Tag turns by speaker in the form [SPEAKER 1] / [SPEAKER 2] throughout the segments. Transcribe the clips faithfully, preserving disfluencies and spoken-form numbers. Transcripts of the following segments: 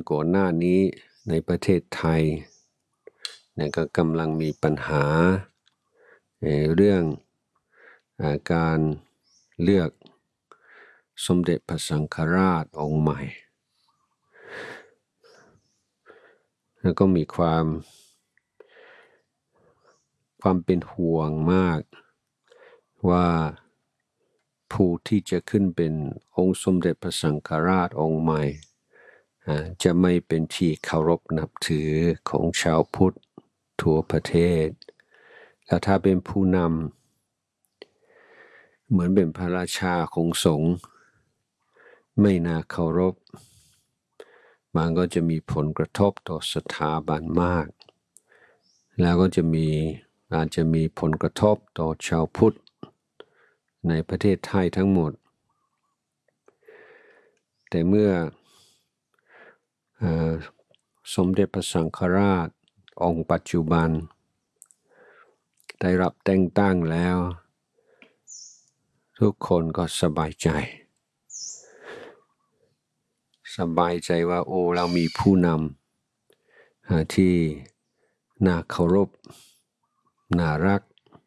[SPEAKER 1] ก่อนหน้านี้ในประเทศไทยเนี่ยก็กำลังมีปัญหาเรื่องการเลือกสมเด็จพระสังฆราชองค์ใหม่แล้วก็มีความความเป็นห่วงมากว่าผู้ที่จะขึ้นเป็นองค์สมเด็จพระสังฆราชองค์ใหม่จะไม่เป็นที่เคารพนับถือของชาวพุทธทั่วประเทศแล้วถ้าเป็นผู้นำเหมือนเป็นพระราชาของสงฆ์ไม่น่าเคารพมันก็จะมีผลกระทบต่อสถาบันมากแล้วก็จะมีอาจจะมีผลกระทบต่อชาวพุทธในประเทศไทยทั้งหมดแต่เมื่อสมเด็จพระสังฆราชองค์ปัจจุบันได้รับแต่งตั้งแล้วทุกคนก็สบายใจสบายใจว่าโอ้เรามีผู้นำที่น่าเคารพน่ารัก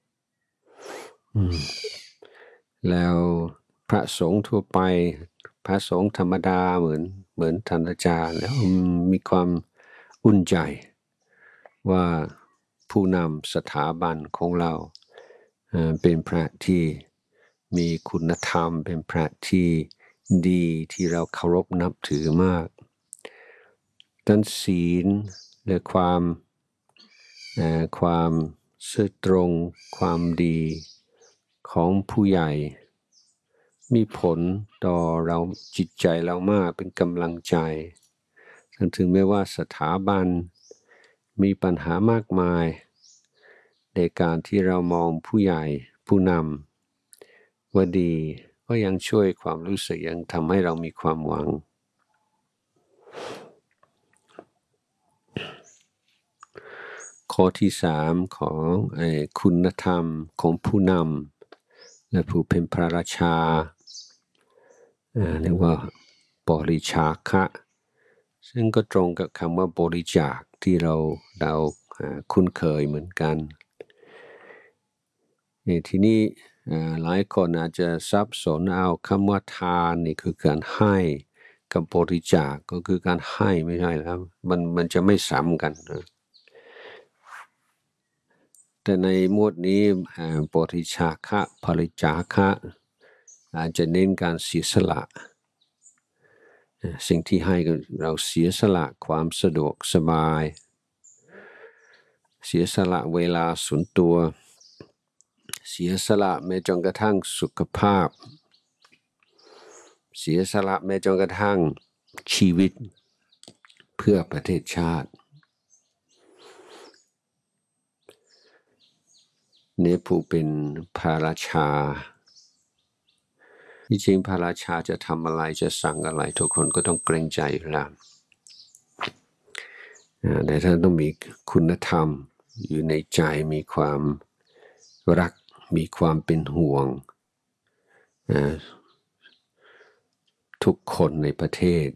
[SPEAKER 1] แล้วพระสงฆ์ทั่วไปพระสงฆ์ธรรมดาเหมือนเหมือนท่านอาจารย์แล้วมีความอุ่นใจว่าผู้นำสถาบันของเราเป็นพระที่มีคุณธรรมเป็นพระที่ดีที่เราเคารพนับถือมากด้านศีลและความความซื่อตรงความดีของผู้ใหญ่มีผลต่อเราจิตใจเรามากเป็นกำลังใจถึงแม้ว่าสถาบันมีปัญหามากมายในการที่เรามองผู้ใหญ่ผู้นำว่าดีก็ยังช่วยความรู้สึกยังทำให้เรามีความหวังข้อที่สามของคุณธรรมของผู้นำและผู้เป็นพระราชาเรียกว่าบริจาคะซึ่งก็ตรงกับคำว่าบริจาคที่เราเราคุ้นเคยเหมือนกันทีนี้หลายคนอาจจะสับสนเอาคำว่าทานนี่คือการให้กับบริจาคก็คือการให้ไม่ใช่แล้วมันมันจะไม่ซ้ำกันนะแต่ในหมวดนี้บริจาคะบริจาคะอาจจะเน้นการเสียสละสิ่งที่ให้เราเสียสละความสะดวกสบายเสียสละเวลาส่วนตัวเสียสละแม้จนกระทั่งสุขภาพเสียสละแม้จนกระทั่งชีวิตเพื่อประเทศชาติเนี่ยผู้เป็นพระราชาจริงๆพระราชาจะทำอะไรจะสั่งอะไรทุกคนก็ต้องเกรงใจอยู่แล้วแต่ท่านต้องมีคุณธรรมอยู่ในใจมีความรักมีความเป็นห่วงทุกคนในประเทศ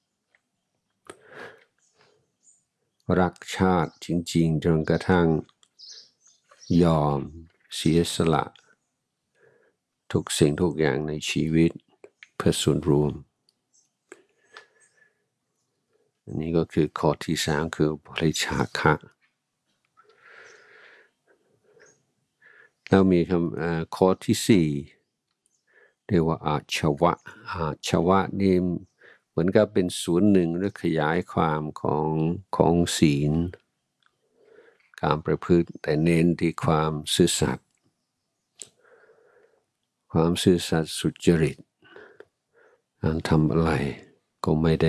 [SPEAKER 1] รักชาติจริงๆจนกระทั่งยอมเสียสละทุกสิ่งทุกอย่างในชีวิตเพื่อส่วนรวมอันนี้ก็คือข้อที่สามคือบริจาคะแล้วมีคำข้อที่สี่เรียกว่าอาชวะอาชวะนี่เหมือนกับเป็นส่วนหนึ่งหรือขยายความของของศีลการประพฤติแต่เน้นที่ความซื่อสัตย์ความซื่อสัตย์สุจริตการทำอะไรก็ไม่ได้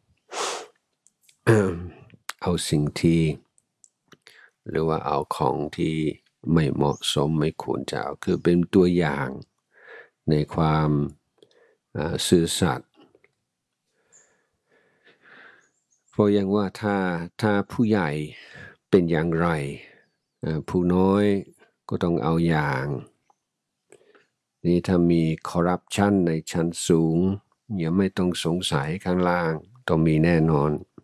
[SPEAKER 1] เอาสิ่งที่หรือว่าเอาของที่ไม่เหมาะสมไม่ควรจะเอาคือเป็นตัวอย่างในความซื่อสัตย์เพราะอย่างว่าถ้าถ้าผู้ใหญ่เป็นอย่างไรผู้น้อยก็ต้องเอาอย่างนี่ถ้ามีคอร์รัปชันในชั้นสูงอย่าไม่ต้องสงสัยข้างล่างต้องมีแน่นอน